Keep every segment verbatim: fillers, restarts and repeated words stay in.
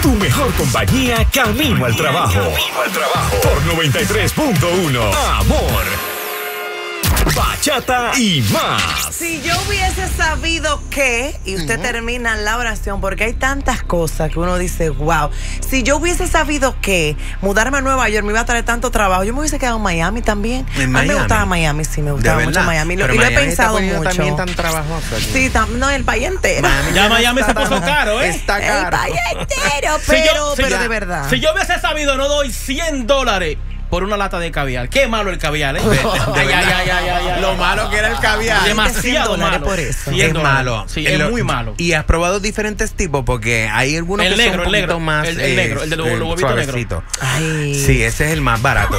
Tu mejor compañía camino al trabajo. Camino al trabajo. Por noventa y tres punto uno. Amor. Bachata y más. Si yo hubiese sabido que, y usted uh-huh. termina la oración, porque hay tantas cosas que uno dice, wow. Si yo hubiese sabido que mudarme a Nueva York me iba a traer tanto trabajo, yo me hubiese quedado en Miami también. ¿En a mí Miami? me gustaba Miami, sí, me gustaba mucho Miami. Lo, y lo he pensado mucho. También tan trabajoso. Sí, tam, no, el país entero. Miami ya Miami se puso caro, ¿eh? Está caro. El país entero, pero, si yo, pero si de verdad. Si yo hubiese sabido, no doy cien dólares por una lata de caviar. Qué malo el caviar, ¿eh? De, de, de ya, ya, ya, ya, ya. Lo malo que era el caviar. Demasiado malo. Por eso. Es malo. Sí, es lo, muy malo. Y has probado diferentes tipos, porque hay algunos el que negro, son un el poquito negro, más el, el negro, el de los huevitos negros. Ay. Sí, ese es el más barato.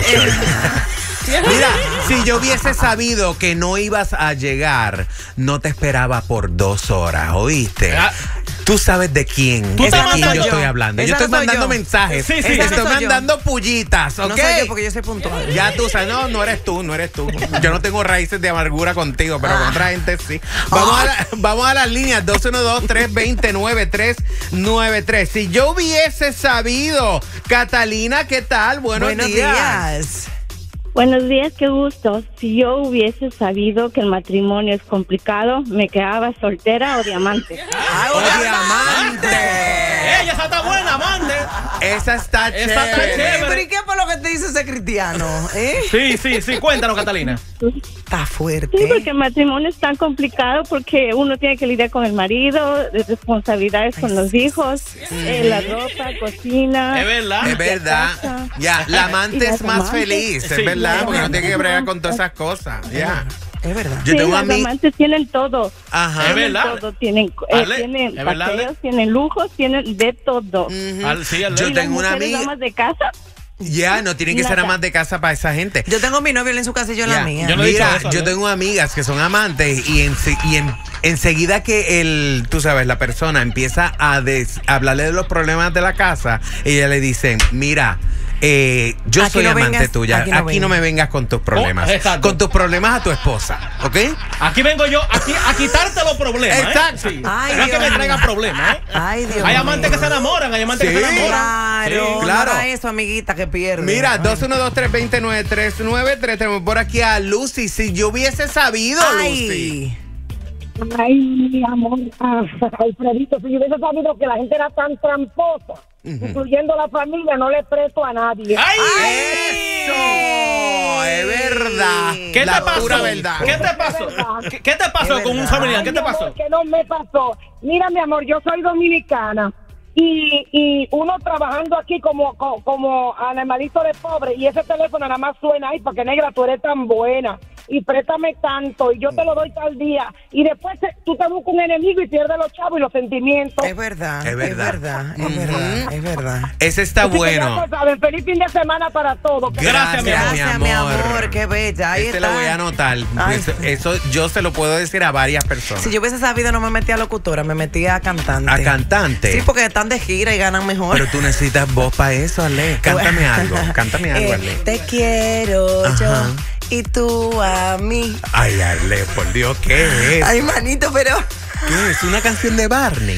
Mira, si yo hubiese sabido que no ibas a llegar, no te esperaba por dos horas, ¿oíste? Ah. Tú sabes de quién. ¿Tú es de quién yo, yo estoy hablando. Esa yo estoy no mandando yo. mensajes. Sí, sí. Estoy no mandando yo. pullitas, ¿ok? No soy yo porque yo soy puntual. Ya tú sabes, no, no eres tú, no eres tú. Yo no tengo raíces de amargura contigo, pero con otra gente sí. Vamos, a, la, vamos a las líneas dos uno dos, tres dos cero, nueve tres nueve tres. Si yo hubiese sabido, Catalina, ¿qué tal? Buenos, Buenos días. días. Buenos días, qué gusto. Si yo hubiese sabido que el matrimonio es complicado, me quedaba soltera o diamante. ¡Ah, o diamante! ¡Ella esa está buena, amante! Esa está Esa chévere. está chévere. ¿Pero y qué por lo que te dice ese cristiano? ¿Eh? Sí, sí, sí. Cuéntanos, Catalina. Está fuerte. Sí, porque el matrimonio es tan complicado porque uno tiene que lidiar con el marido, de responsabilidades con los hijos, eh, la ropa, cocina. Es verdad. Es verdad. Ya, la amante es más amantes. feliz, es Sí. verdad, porque no tiene que bregar con todas esas cosas. Ya. Es verdad. Yo Sí, tengo las a mí. amantes tienen todo. Ajá. Es verdad. Todo. Tienen, eh, Ale, tienen ¿es verdad, paseos, Ale? tienen lujos, tienen de todo. Ujú. Al- sí, al- Yo ¿Y las tengo una mujeres amiga. amas de casa? Ya, no tiene que ser Nada. amas de casa para esa gente. Yo tengo mi novio él en su casa y yo Ya. la mía. Yo no he dicho Mira, eso, yo Ale. tengo amigas que son amantes y, en, y en, enseguida que el, tú sabes, la persona empieza a, des, a hablarle de los problemas de la casa, ella le dice, mira, eh, yo Aquí soy no amante vengas, tuya, aquí aquí, no no, vengas. me vengas con tus problemas, Oh, exacto. con tus problemas a tu esposa, ¿ok? Aquí vengo yo aquí a quitarte los problemas. ¿eh? Exacto. Sí. Ay, No es que Dios me mío. traigan problemas, ¿eh? Ay, Dios Hay amantes mío. que se enamoran, hay amantes Sí. que se enamoran. Claro, Sí. Claro. no haga eso, amiguita, que pierde. Mira, Ay. dos uno dos, tres dos cero, nueve tres nueve tres. Tenemos por aquí a Lucy. Si yo hubiese sabido, Lucy. Ay. Ay, mi amor, ah, Alfredito, si yo hubiese sabido que la gente era tan tramposa, Ujú. incluyendo la familia, no le presto a nadie. ¡Ay! Eso es verdad. ¿Qué La te pasó? pura verdad. ¿Qué te pasó? ¿Qué, qué te pasó Es con un verdad. familiar? ¿Qué Ay, te mi amor, pasó? que no me pasó. Mira, mi amor, yo soy dominicana y, y uno trabajando aquí como, como, como animalito de pobre y ese teléfono nada más suena ahí porque negra, tú eres tan buena y préstame tanto y yo te lo doy tal día y después te, tú te buscas un enemigo y pierdes los chavos y los sentimientos. Es verdad, Es es verdad. verdad, es Ujú. verdad, es verdad. Ese está Así que bueno. ya lo saben, feliz fin de semana para todos. Gracias, mi Gracias, mi amor, amor. qué bella. Ahí Este está. lo voy a anotar. Ay, Eso, sí. eso yo se lo puedo decir a varias personas. Si yo hubiese sabido, no me metía a locutora, me metía a cantante. A cantante. Sí, porque están de gira y ganan mejor. Pero tú necesitas voz para eso, Ale. Cántame algo. Cántame algo, Eh, Ale. Te quiero Ajá. yo y tú a mí. Ay, Ale, por Dios, ¿qué es? Ay, manito, pero ¿Qué es? ¿Una canción de Barney?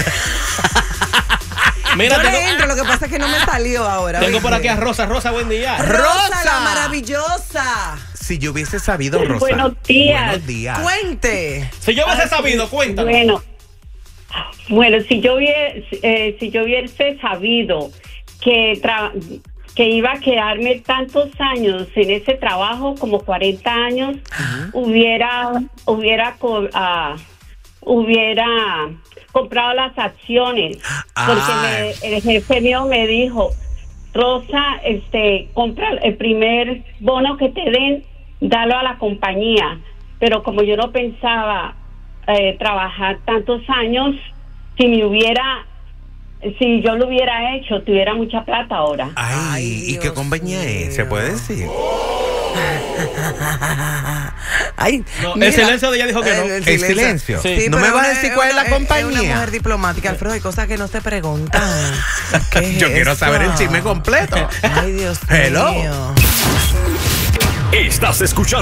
Mira, yo le tengo, entro, lo que pasa es que no me salió ahora. tengo por ¿viste? aquí a Rosa. Rosa, buen día. Rosa, Rosa. la maravillosa. Si yo hubiese sabido, Rosa. Buenos días. Buenos días. Cuente. Si yo hubiese sabido, cuéntanos. Bueno, bueno, si yo hubiese, eh, si yo hubiese sabido que tra- que iba a quedarme tantos años en ese trabajo, como cuarenta años, hubiera hubiera co- ah, hubiera comprado las acciones, porque Ay. me- el jefe mío me dijo, Rosa, este, compra el primer bono que te den, dalo a la compañía. Pero como yo no pensaba eh, trabajar tantos años, si me hubiera, si yo lo hubiera hecho, tuviera mucha plata ahora. Ay, Ay, ¿y qué Dios compañía es? ¿Se mío. puede decir? Ay, No, el mira. silencio de ella dijo que no. El, El silencio. Sí. ¿No me pero vas a una- decir cuál es la una- compañía? Es una mujer diplomática, Alfredo, hay cosas que no se preguntan. ¿Qué es Yo quiero eso? saber el chisme completo. Ay, Dios Hello. mío. Estás escuchando